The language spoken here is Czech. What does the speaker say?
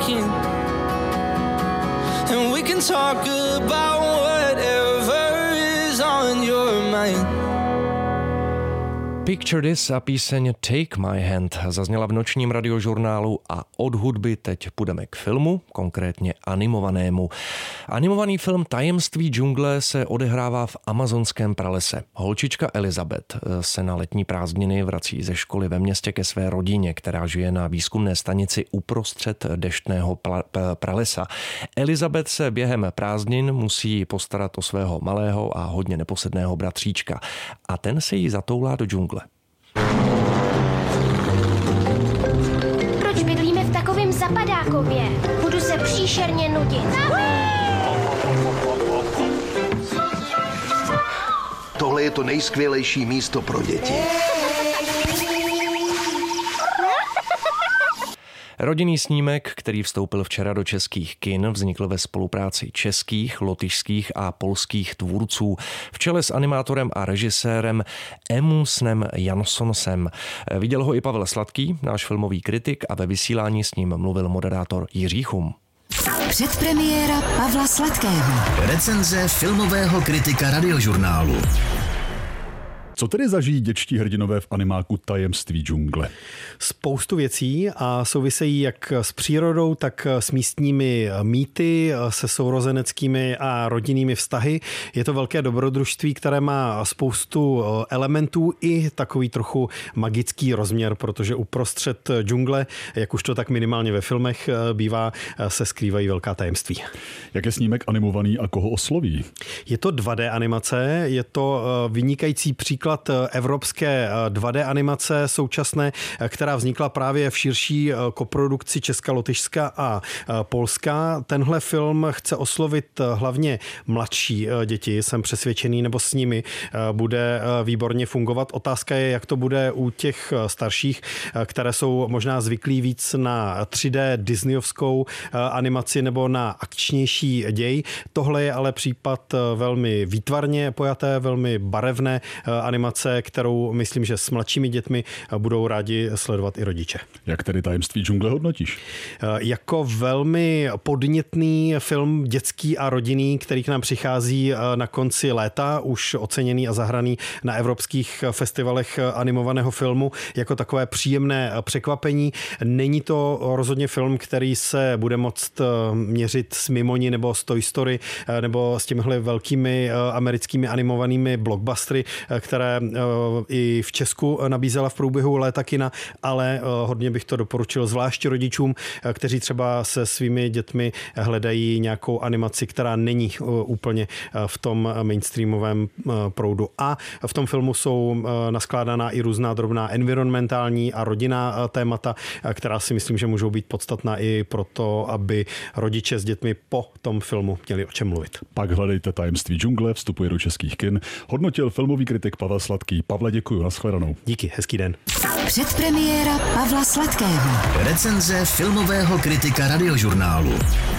talking, and we can talk about whatever is on your mind. Picture This a píseň Take My Hand zazněla v nočním radiožurnálu a od hudby teď půjdeme k filmu, konkrétně animovanému. Animovaný film Tajemství džungle se odehrává v amazonském pralese. Holčička Elizabeth se na letní prázdniny vrací ze školy ve městě ke své rodině, která žije na výzkumné stanici uprostřed deštného pralesa. Elizabeth se během prázdnin musí postarat o svého malého a hodně neposedného bratříčka a ten se jí zatoulá do džungle. Proč bydlíme v takovém zapadákově? Budu se příšerně nudit. Tohle je to nejskvělejší místo pro děti. Rodinný snímek, který vstoupil včera do českých kin, vznikl ve spolupráci českých, lotyšských a polských tvůrců v čele s animátorem a režisérem Emusem Janssonsem. Viděl ho i Pavel Sladký, náš filmový kritik, a ve vysílání s ním mluvil moderátor Jiří Chum. Předpremiéra Pavla Sladkého. Recenze filmového kritika Radiožurnálu. Co tedy zažijí dětští hrdinové v animáku Tajemství džungle? Spoustu věcí a souvisejí jak s přírodou, tak s místními mýty, se sourozeneckými a rodinnými vztahy. Je to velké dobrodružství, které má spoustu elementů i takový trochu magický rozměr, protože uprostřed džungle, jak už to tak minimálně ve filmech bývá, se skrývají velká tajemství. Jak je snímek animovaný a koho osloví? Je to 2D animace, je to vynikající příklad evropské 2D animace současné, která vznikla právě v širší koprodukci Česka, Lotyšska a Polska. Tenhle film chce oslovit hlavně mladší děti, jsem přesvědčený, nebo s nimi bude výborně fungovat. Otázka je, jak to bude u těch starších, které jsou možná zvyklí víc na 3D disneyovskou animaci nebo na akčnější děj. Tohle je ale případ velmi výtvarně pojaté, velmi barevné animace, kterou myslím, že s mladšími dětmi budou rádi sledovat i rodiče. Jak tedy Tajemství džungle hodnotíš? Jako velmi podnětný film dětský a rodinný, který k nám přichází na konci léta, už oceněný a zahraný na evropských festivalech animovaného filmu, jako takové příjemné překvapení. Není to rozhodně film, který se bude moct měřit s Mimoni nebo s Toy Story nebo s těmihle velkými americkými animovanými blockbustery, které i v Česku nabízela v průběhu léta kina, ale hodně bych to doporučil zvláště rodičům, kteří třeba se svými dětmi hledají nějakou animaci, která není úplně v tom mainstreamovém proudu. A v tom filmu jsou naskládaná i různá drobná environmentální a rodinná témata, která si myslím, že můžou být podstatná i proto, aby rodiče s dětmi po tom filmu měli o čem mluvit. Pak hledejte Tajemství džungle, vstupuje do českých kin. Hodnotil filmový kritik Pavel Sladký. Pavle, děkuji, nashledanou. Díky, hezký den. Předpremiéra Pavla Sladkého. Recenze filmového kritika Radiožurnálu.